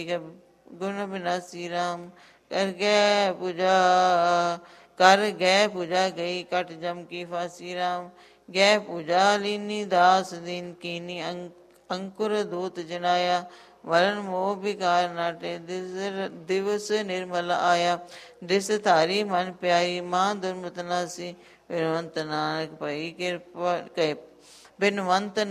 ਗੁਣ ਬਿਨਾਸੀ ਰਾਮ ਕਰ ਗੈ ਪੂਜਾ ਗਈ ਕਟ ਜਮ ਕੀ ਫਾਸੀ ਰਾਮ ਗੈ ਪੂਜਾ ਲੀਨੀ ਦਾਸ ਦੀਨ ਕੀਨੀ ਅੰਕੁਰ ਦੂਤ ਜਨਾਇਆ ਵਰਨ ਮੋਹ ਵਿਕਾਰ ਨਾਟੇ ਦਿਵਸ ਨਿਰਮਲ ਆਇਆ ਦਿਸ ਧਾਰੀ ਮਨ ਪਿਆਰੀ ਮਾਂ ਦੁਰਮਤ ਨਾਸੀ ਬਿਨਵੰਤ ਨਾਨਕ ਭਈ ਕਿਰਪਾ ਬਿਨਵੰਤ